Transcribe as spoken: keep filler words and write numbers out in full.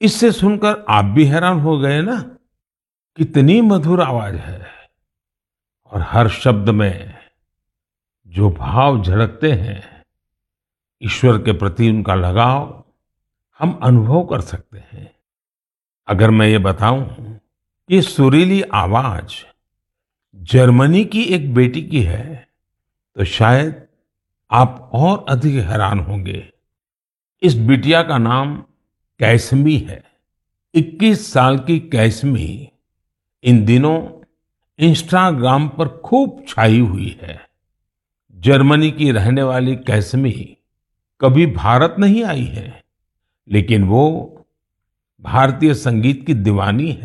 इससे सुनकर आप भी हैरान हो गए ना, कितनी मधुर आवाज है और हर शब्द में जो भाव झलकते हैं, ईश्वर के प्रति उनका लगाव हम अनुभव कर सकते हैं। अगर मैं ये बताऊं कि सुरीली आवाज जर्मनी की एक बेटी की है, तो शायद आप और अधिक हैरान होंगे। इस बिटिया का नाम कैसमी है। इक्कीस साल की कैसमी इन दिनों इंस्टाग्राम पर खूब छाई हुई है। जर्मनी की रहने वाली कैसमी कभी भारत नहीं आई है, लेकिन वो भारतीय संगीत की दीवानी है।